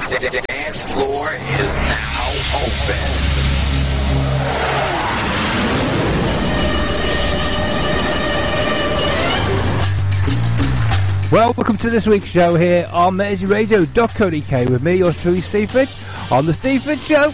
The dance floor is now open. Well, welcome to this week's show here on MerseyRadio.co.uk with me, yours truly, Steve Fitch, on the Steve Fitch Show.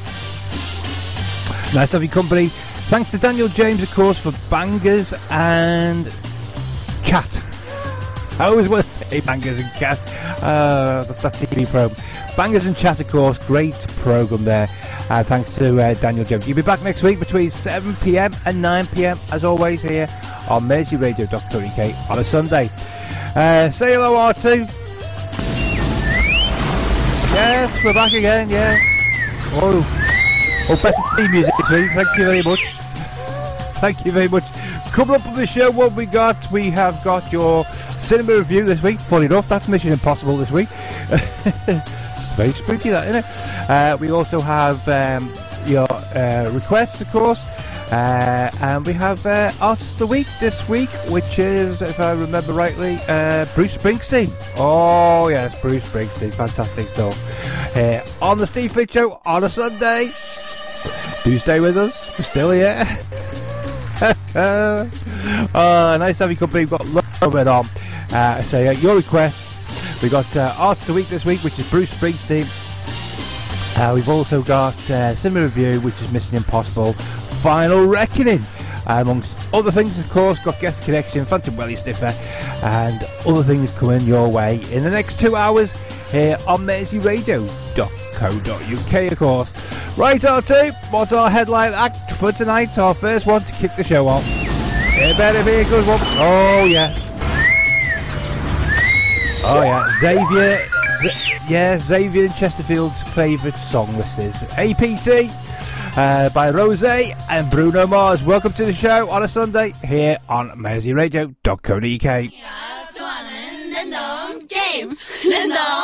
Nice to have your company. Thanks to Daniel James, of course, for bangers and chat. I always want to say bangers and chat. That's that TV program. Bangers and chat, of course. Great program there. Thanks to Daniel James. You'll be back next week between 7 p.m. and 9 p.m. as always here on MerseyRadio.co.uk on a Sunday. Say hello, R2. Yes, we're back again, yeah. Oh, better theme music this week. Thank you very much. Thank you very much. Coming up on the show, what we got? We have got your cinema review this week. Funny enough, that's Mission Impossible this week. It's very spooky, that, isn't it? We also have your requests, of course. And we have Artist of the Week this week, which is, if I remember rightly, Bruce Springsteen. Oh yes, Bruce Springsteen, fantastic stuff. On the Steve Fitch Show on a Sunday. Do stay with us, we're still here. Nice to have your company. We've got loads of it on. So your requests. We got Artist of the Week this week, which is Bruce Springsteen. We've also got cinema review, which is Mission Impossible Final Reckoning, amongst other things. Of course, got Guest Connection, Phantom Welly Sniffer, and other things coming your way in the next 2 hours here on MerseyRadio.co.uk, of course. Right, R2, what's our headline act for tonight? Our first one to kick the show off. It better be a good one. Oh yes. Oh yeah, Xavier and Chesterfield's favourite song. This is APT by Rose and Bruno Mars. Welcome to the show on a Sunday here on MerseyRadio.co.uk. 좋아하는 랜덤 게임 랜덤